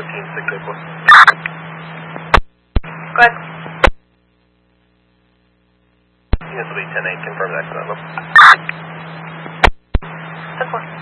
14-684. Go ahead. Units will be 10-8, confirm that level. 10-4.